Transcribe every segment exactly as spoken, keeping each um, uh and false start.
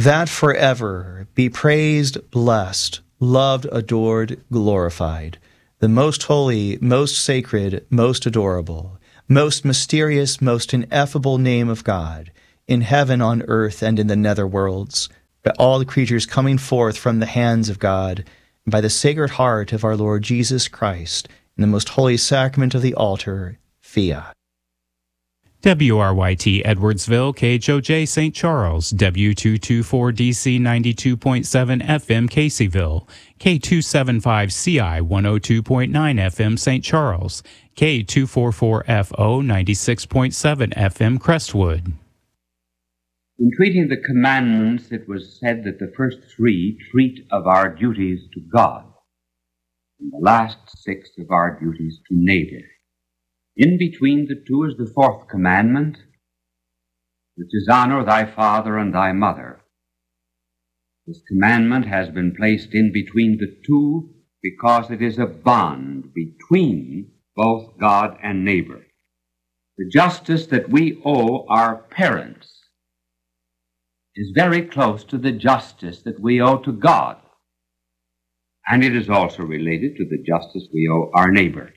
that forever be praised, blessed, loved, adored, glorified, the most holy, most sacred, most adorable, most mysterious, most ineffable name of God, in heaven, on earth, and in the nether worlds, by all the creatures coming forth from the hands of God, and by the sacred heart of our Lord Jesus Christ, in the most holy sacrament of the altar, Fiat. W R Y T Edwardsville, K H O J Saint Charles, W two twenty-four D C ninety-two point seven F M Caseyville, K two seventy-five C I one oh two point nine F M Saint Charles, K two forty-four F O ninety-six point seven F M Crestwood. In treating the commandments, it was said that the first three treat of our duties to God, and the last six of our duties to neighbor. In between the two is the fourth commandment, which is honor thy father and thy mother. This commandment has been placed in between the two because it is a bond between both God and neighbor. The justice that we owe our parents is very close to the justice that we owe to God, and it is also related to the justice we owe our neighbor.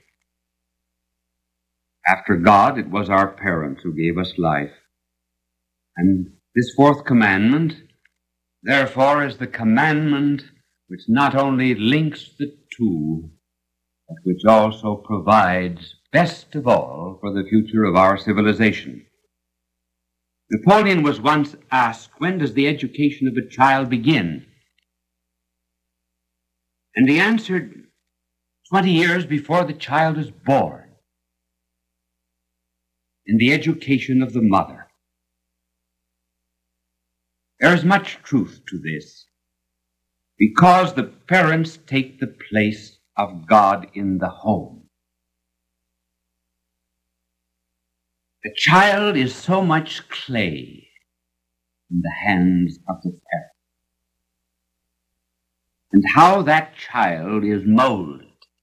After God, it was our parents who gave us life. And this fourth commandment, therefore, is the commandment which not only links the two, but which also provides, best of all, for the future of our civilization. Napoleon was once asked, when does the education of a child begin? And he answered, twenty years before the child is born. In the education of the mother. There is much truth to this, because the parents take the place of God in the home. The child is so much clay in the hands of the parent. And how that child is molded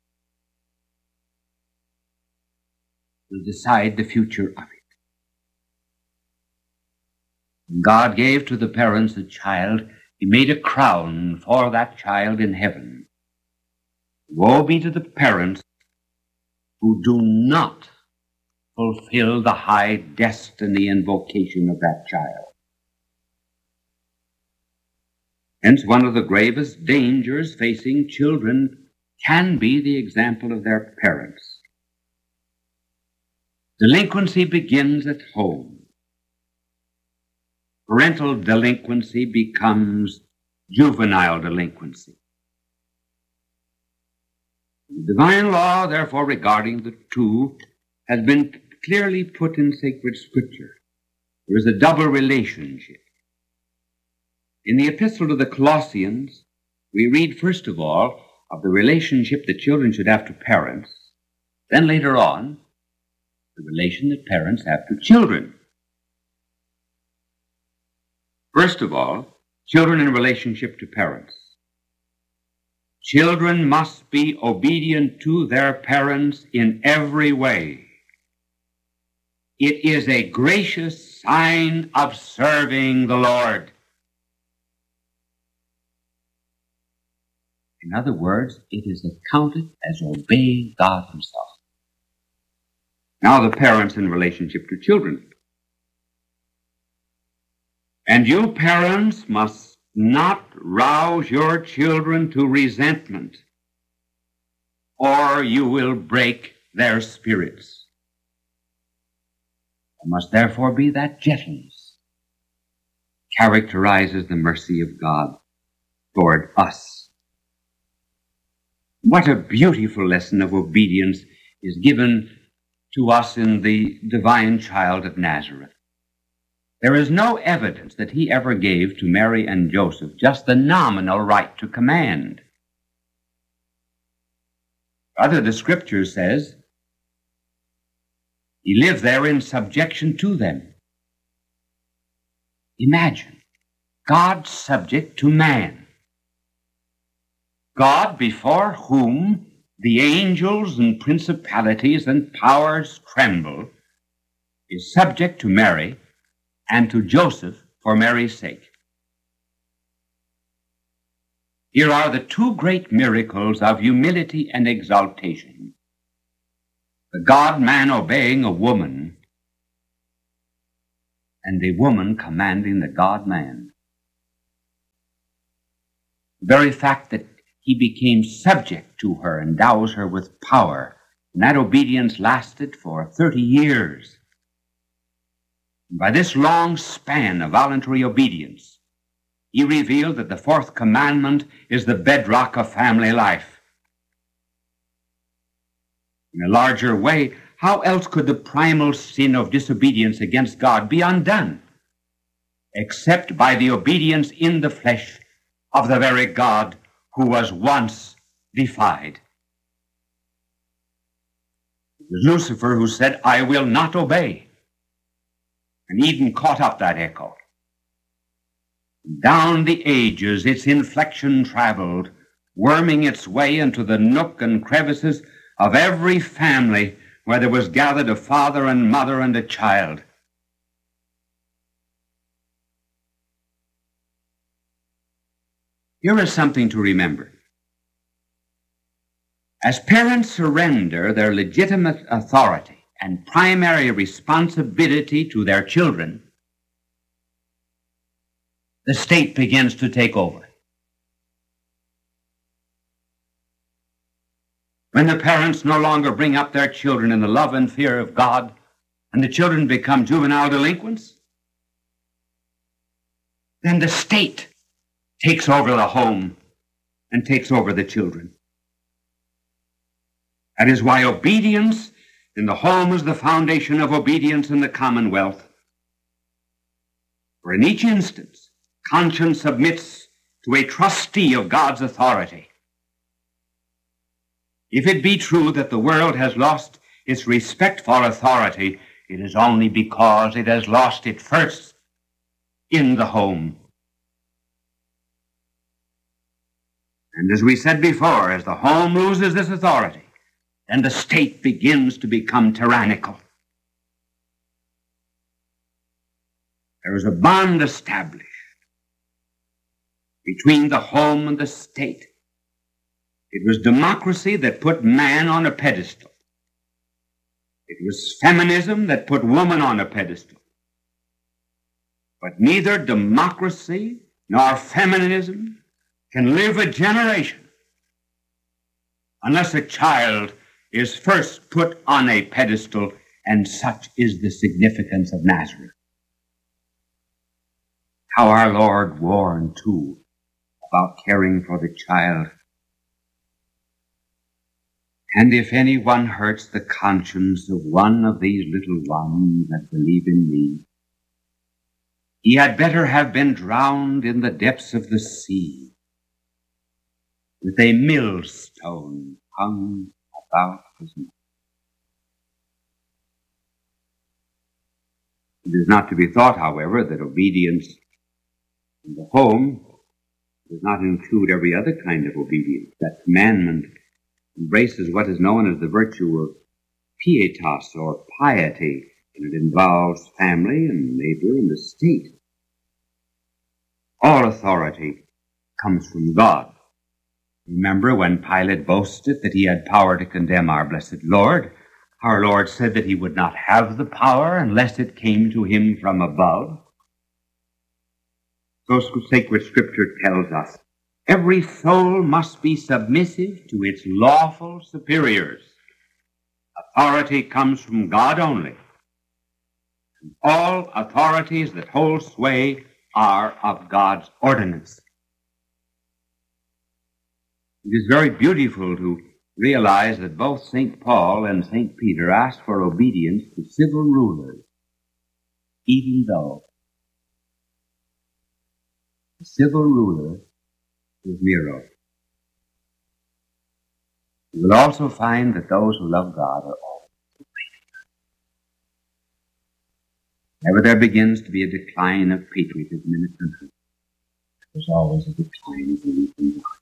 will decide the future of it. When God gave to the parents a child, he made a crown for that child in heaven. Woe be to the parents who do not fulfill the high destiny and vocation of that child. Hence, one of the gravest dangers facing children can be the example of their parents. Delinquency begins at home. Parental delinquency becomes juvenile delinquency. The divine law, therefore, regarding the two has been clearly put in sacred scripture. There is a double relationship. In the epistle to the Colossians, we read, first of all, of the relationship that children should have to parents, then later on, the relation that parents have to children. First of all, children in relationship to parents. Children must be obedient to their parents in every way. It is a gracious sign of serving the Lord. In other words, it is accounted as obeying God himself. Now the parents in relationship to children. And you parents must not rouse your children to resentment, or you will break their spirits. There must therefore be that gentleness characterizes the mercy of God toward us. What a beautiful lesson of obedience is given to us in the divine child of Nazareth. There is no evidence that he ever gave to Mary and Joseph just the nominal right to command. Rather, the scripture says he lived there in subjection to them. Imagine, God subject to man. God before whom the angels and principalities and powers tremble is subject to Mary and to Joseph for Mary's sake. Here are the two great miracles of humility and exaltation. The God-man obeying a woman, and a woman commanding the God-man. The very fact that he became subject to her endows her with power, and that obedience lasted for thirty years. And by this long span of voluntary obedience, he revealed that the fourth commandment is the bedrock of family life. In a larger way, how else could the primal sin of disobedience against God be undone, except by the obedience in the flesh of the very God who was once defied? It was Lucifer who said, "I will not obey." And Eden caught up that echo. Down the ages, its inflection traveled, worming its way into the nook and crevices of every family where there was gathered a father and mother and a child. Here is something to remember. As parents surrender their legitimate authority and primary responsibility to their children, the state begins to take over. When the parents no longer bring up their children in the love and fear of God, and the children become juvenile delinquents, then the state takes over the home and takes over the children. That is why obedience in the home is the foundation of obedience in the commonwealth. For in each instance, conscience submits to a trustee of God's authority. If it be true that the world has lost its respect for authority, it is only because it has lost it first in the home. And as we said before, as the home loses this authority, then the state begins to become tyrannical. There is a bond established between the home and the state. It was democracy that put man on a pedestal. It was feminism that put woman on a pedestal. But neither democracy nor feminism can live a generation unless a child is first put on a pedestal, and such is the significance of Nazareth. How our Lord warned, too, about caring for the child. And if anyone hurts the conscience of one of these little ones that believe in me, he had better have been drowned in the depths of the sea, with a millstone hung about his neck. It is not to be thought, however, that obedience in the home does not include every other kind of obedience. That commandment embraces what is known as the virtue of pietas, or piety, and it involves family and neighbor and the state. All authority comes from God. Remember when Pilate boasted that he had power to condemn our blessed Lord? Our Lord said that he would not have the power unless it came to him from above. So sacred scripture tells us, every soul must be submissive to its lawful superiors. Authority comes from God only. And all authorities that hold sway are of God's ordinance. It is very beautiful to realize that both Saint Paul and Saint Peter asked for obedience to civil rulers, even though the civil ruler was Nero. You will also find that those who love God are always obedient. Whenever there begins to be a decline of patriotism in a country, there's always a decline of belief in God.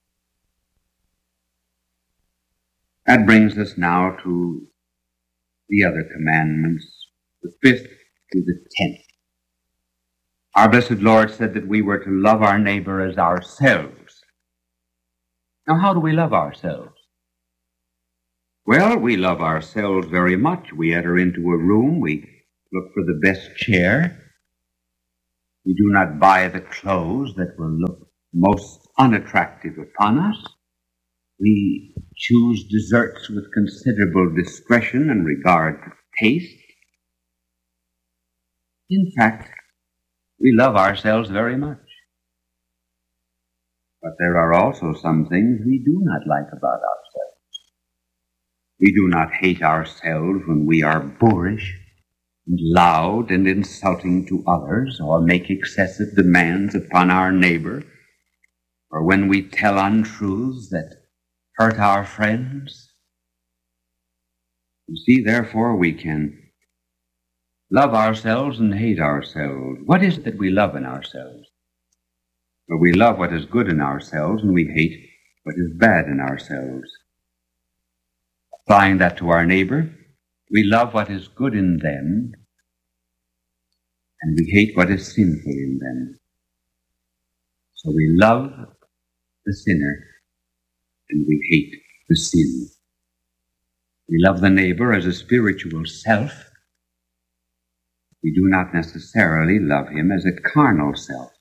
That brings us now to the other commandments, the fifth to the tenth. Our blessed Lord said that we were to love our neighbor as ourselves. Now, how do we love ourselves? Well, we love ourselves very much. We enter into a room, we look for the best chair. We do not buy the clothes that will look most unattractive upon us. We choose desserts with considerable discretion and regard to taste. In fact, we love ourselves very much. But there are also some things we do not like about ourselves. We do not hate ourselves when we are boorish and loud and insulting to others, or make excessive demands upon our neighbor, or when we tell untruths that hurt our friends. You see, therefore, we can love ourselves and hate ourselves. What is it that we love in ourselves? Well, we love what is good in ourselves, and we hate what is bad in ourselves. Applying that to our neighbor, we love what is good in them, and we hate what is sinful in them. So we love the sinner, and we hate the sin. We love the neighbor as a spiritual self. We do not necessarily love him as a carnal self.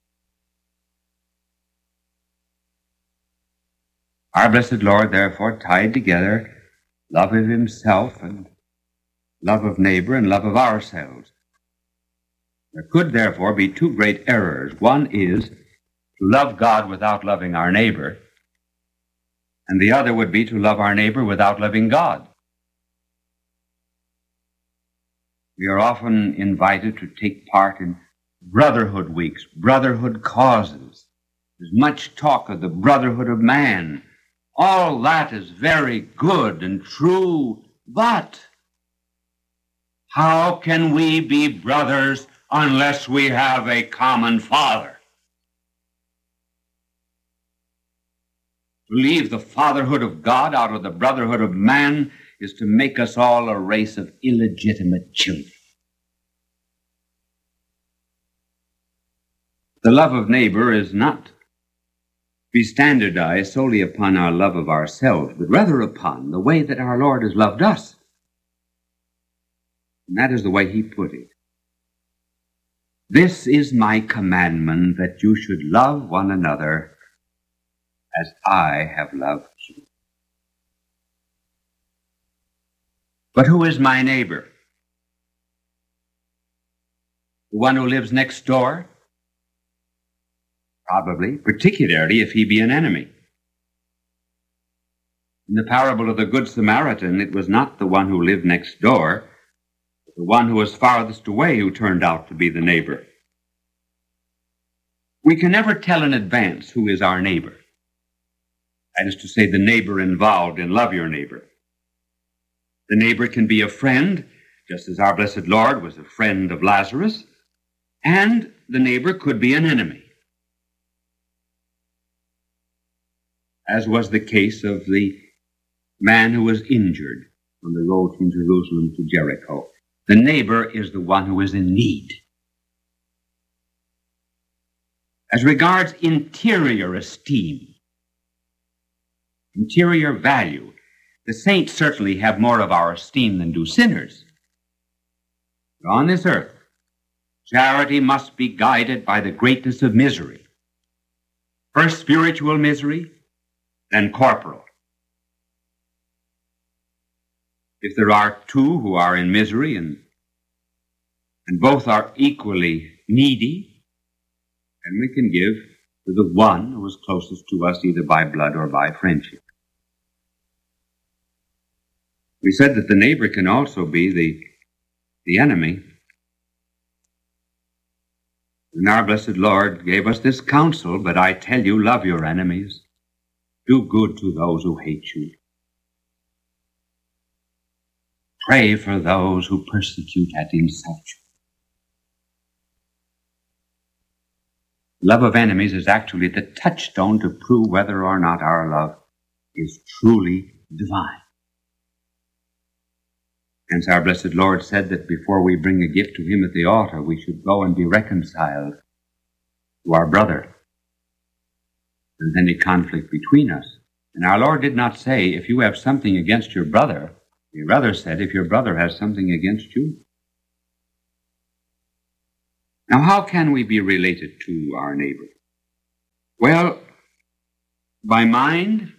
Our blessed Lord, therefore, tied together love of himself and love of neighbor and love of ourselves. There could, therefore, be two great errors. One is to love God without loving our neighbor, and the other would be to love our neighbor without loving God. We are often invited to take part in brotherhood weeks, brotherhood causes. There's much talk of the brotherhood of man. All that is very good and true, but how can we be brothers unless we have a common Father? To leave the fatherhood of God out of the brotherhood of man is to make us all a race of illegitimate children. The love of neighbor is not be standardized solely upon our love of ourselves, but rather upon the way that our Lord has loved us. And that is the way he put it. This is my commandment, that you should love one another as I have loved you. But who is my neighbor? The one who lives next door? Probably, particularly if he be an enemy. In the parable of the Good Samaritan, it was not the one who lived next door, but the one who was farthest away who turned out to be the neighbor. We can never tell in advance who is our neighbor. That is to say, the neighbor involved in love your neighbor. The neighbor can be a friend, just as our blessed Lord was a friend of Lazarus, and the neighbor could be an enemy, as was the case of the man who was injured on the road from Jerusalem to Jericho. The neighbor is the one who is in need. As regards interior esteem, interior value, the saints certainly have more of our esteem than do sinners. But on this earth, charity must be guided by the greatness of misery. First spiritual misery, then corporal. If there are two who are in misery and, and both are equally needy, then we can give to the one who is closest to us either by blood or by friendship. We said that the neighbor can also be the, the enemy. And our blessed Lord gave us this counsel, but I tell you, love your enemies. Do good to those who hate you. Pray for those who persecute and insult you. Love of enemies is actually the touchstone to prove whether or not our love is truly divine. Hence our blessed Lord said that before we bring a gift to him at the altar, we should go and be reconciled to our brother. If there's any conflict between us, And our Lord did not say, if you have something against your brother. He rather said, if your brother has something against you. Now, how can we be related to our neighbor? Well, by mind,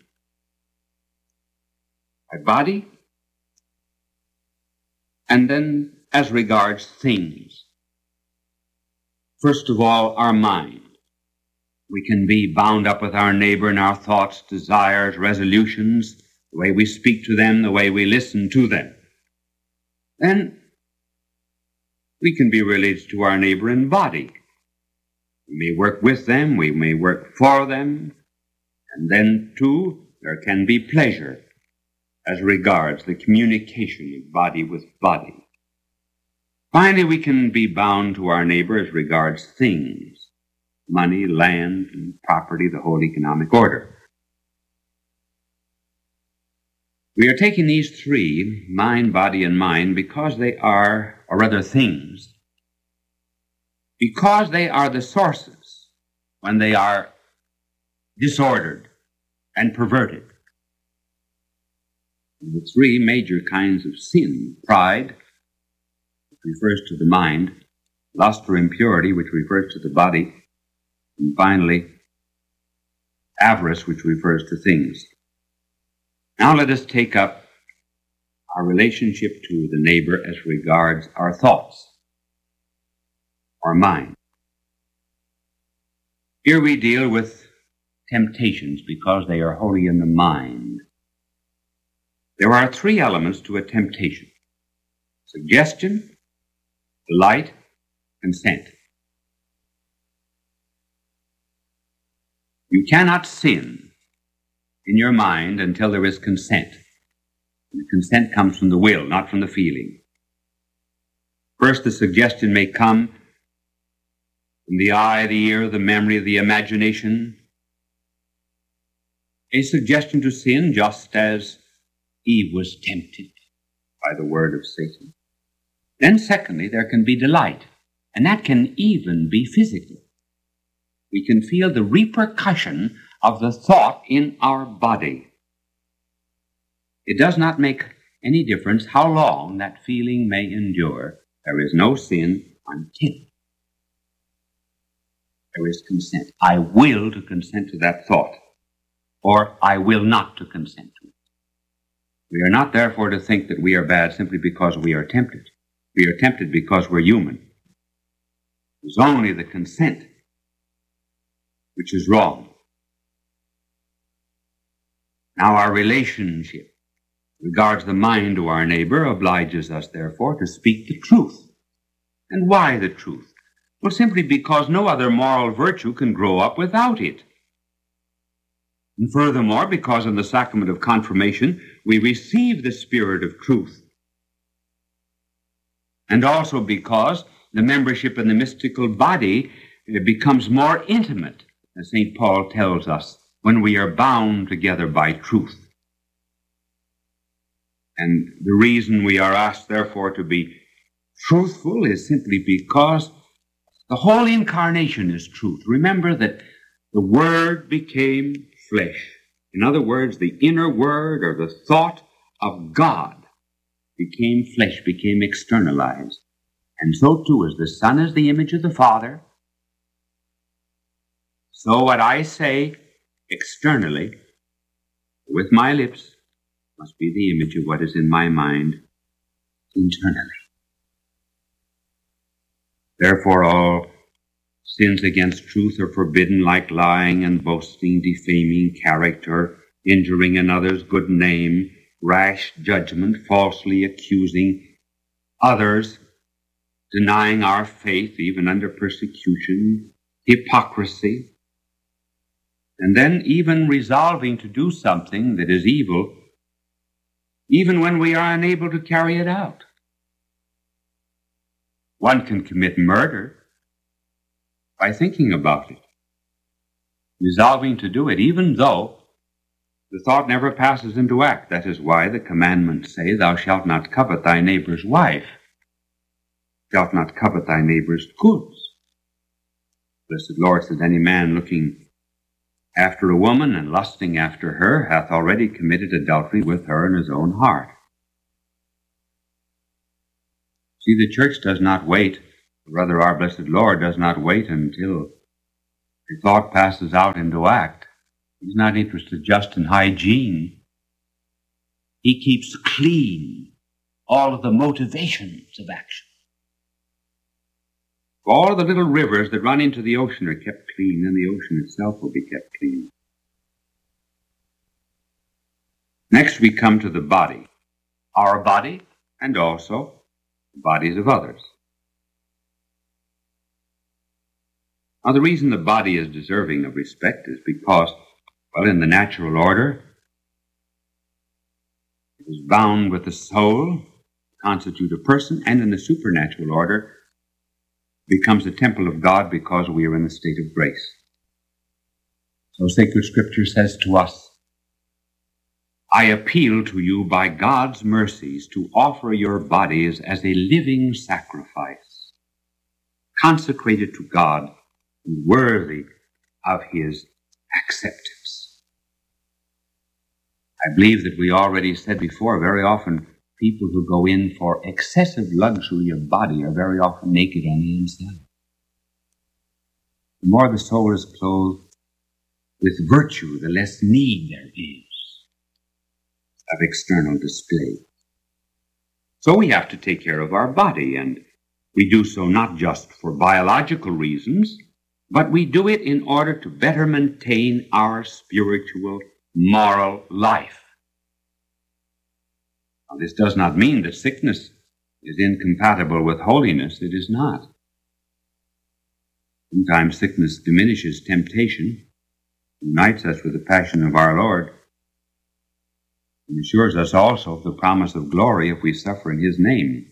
by body, and then as regards things. First of all, our mind. We can be bound up with our neighbor in our thoughts, desires, resolutions, the way we speak to them, the way we listen to them. Then we can be related to our neighbor in body. We may work with them, we may work for them, and then, too, there can be pleasure as regards the communication of body with body. Finally, we can be bound to our neighbor as regards things, money, land, and property, the whole economic order. We are taking these three, mind, body, and mind, because they are, or rather things, because they are the sources when they are disordered and perverted. The three major kinds of sin: pride, which refers to the mind; lust or impurity, which refers to the body; and finally, avarice, which refers to things. Now let us take up our relationship to the neighbor as regards our thoughts, our mind. Here we deal with temptations because they are wholly in the mind. There are three elements to a temptation: suggestion, delight, consent. You cannot sin in your mind until there is consent. And the consent comes from the will, not from the feeling. First, the suggestion may come from the eye, the ear, the memory, the imagination. A suggestion to sin, just as Eve was tempted by the word of Satan. Then secondly, there can be delight, and that can even be physical. We can feel the repercussion of the thought in our body. It does not make any difference how long that feeling may endure. There is no sin until there is consent. I will to consent to that thought, or I will not to consent to it. We are not therefore to think that we are bad simply because we are tempted. We are tempted because we're human. It's only the consent which is wrong. Now, our relationship regards the mind to our neighbor obliges us, therefore, to speak the truth. And why the truth? Well, simply because no other moral virtue can grow up without it. And furthermore, because in the sacrament of confirmation, we receive the spirit of truth. And also because the membership in the mystical body becomes more intimate, as Saint Paul tells us, when we are bound together by truth. And the reason we are asked, therefore, to be truthful is simply because the whole incarnation is truth. Remember that the Word became flesh. In other words, the inner word or the thought of God became flesh, became externalized. And so too, as the Son is the image of the Father, so what I say externally with my lips must be the image of what is in my mind internally. Therefore, all sins against truth are forbidden, like lying and boasting, defaming character, injuring another's good name, rash judgment, falsely accusing others, denying our faith even under persecution, hypocrisy, and then even resolving to do something that is evil, even when we are unable to carry it out. One can commit murder by thinking about it, resolving to do it, even though the thought never passes into act. That is why the commandments say, "Thou shalt not covet thy neighbor's wife, shalt not covet thy neighbor's goods." Blessed Lord says, any man looking after a woman and lusting after her hath already committed adultery with her in his own heart. See, the church does not wait, or rather our blessed Lord does not wait until the thought passes out into act. He's not interested just in hygiene. He keeps clean all of the motivations of action. All of the little rivers that run into the ocean are kept clean, and the ocean itself will be kept clean. Next we come to the body, our body, and also the bodies of others. Now, the reason the body is deserving of respect is because, well, in the natural order, it is bound with the soul, constitute a person, and in the supernatural order, becomes a temple of God because we are in the state of grace. So sacred scripture says to us, I appeal to you by God's mercies to offer your bodies as a living sacrifice, consecrated to God and worthy of his acceptance. I believe that we already said before, very often people who go in for excessive luxury of body are very often naked on the inside. The more the soul is clothed with virtue, the less need there is of external display. So we have to take care of our body, and we do so not just for biological reasons, but we do it in order to better maintain our spiritual, moral life. Now, this does not mean that sickness is incompatible with holiness. It is not. Sometimes sickness diminishes temptation, unites us with the passion of our Lord, and assures us also of the promise of glory if we suffer in his name.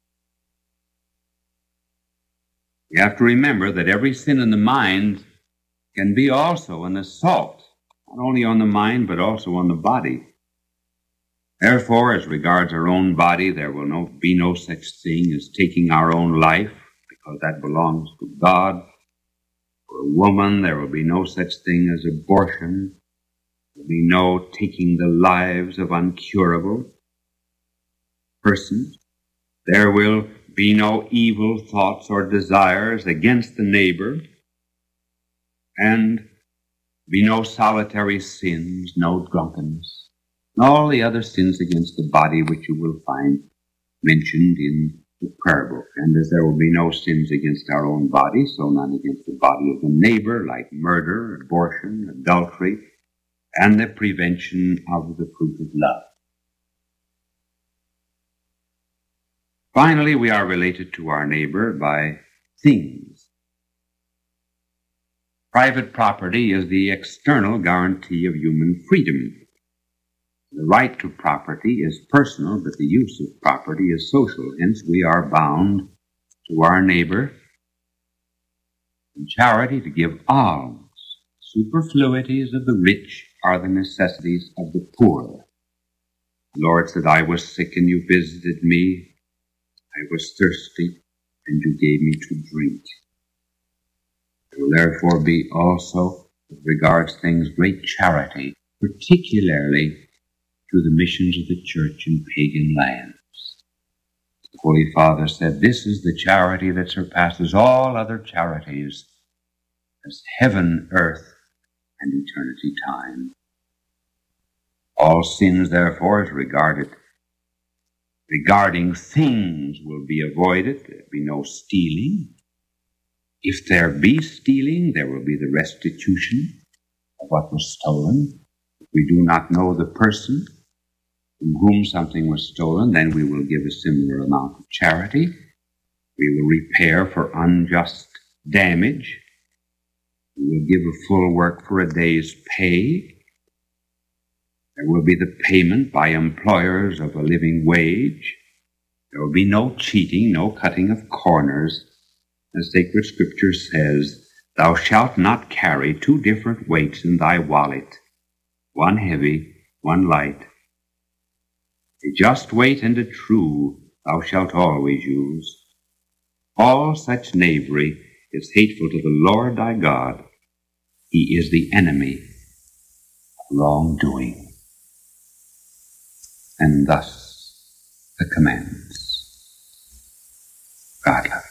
We have to remember that every sin in the mind can be also an assault, not only on the mind, but also on the body. Therefore, as regards our own body, there will no, be no such thing as taking our own life, because that belongs to God. For a woman, there will be no such thing as abortion. There will be no taking the lives of uncurable persons. There will be no evil thoughts or desires against the neighbor, and be no solitary sins, no drunkenness, and all the other sins against the body which you will find mentioned in the prayer book. And as there will be no sins against our own body, so none against the body of the neighbor, like murder, abortion, adultery, and the prevention of the fruit of love. Finally, we are related to our neighbor by things. Private property is the external guarantee of human freedom. The right to property is personal, but the use of property is social. Hence, we are bound to our neighbor in charity to give alms. Superfluities of the rich are the necessities of the poor. The Lord said, I was sick and you visited me. I was thirsty and you gave me to drink. There will therefore be also, as regards things, great charity, particularly to the missions of the church in pagan lands. The Holy Father said, this is the charity that surpasses all other charities, as heaven, earth, and eternity time. All sins, therefore, as regarded, regarding things will be avoided. There will be no stealing. If there be stealing, there will be the restitution of what was stolen. If we do not know the person from whom something was stolen, then we will give a similar amount of charity. We will repair for unjust damage. We will give a full work for a day's pay. There will be the payment by employers of a living wage. There will be no cheating, no cutting of corners. As sacred scripture says, thou shalt not carry two different weights in thy wallet, one heavy, one light. A just weight and a true thou shalt always use. All such knavery is hateful to the Lord thy God. He is the enemy wrongdoing. And thus the commands. God love you.